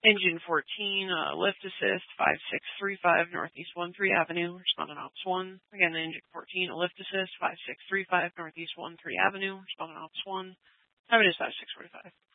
Engine 14, lift assist, 5635 Northeast 13 Avenue, responding ops 1. Again, engine 14, lift assist, 5635 Northeast 13 Avenue, responding ops 1. Time it is 5645.